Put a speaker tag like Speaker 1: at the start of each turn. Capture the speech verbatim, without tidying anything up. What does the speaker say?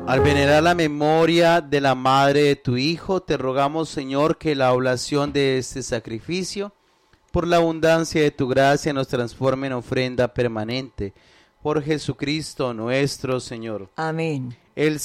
Speaker 1: Al venerar la memoria de la madre de tu Hijo, te rogamos, Señor, que la oblación de este sacrificio, por la abundancia de tu gracia, nos transforme en ofrenda permanente. Por Jesucristo nuestro Señor.
Speaker 2: Amén.
Speaker 1: El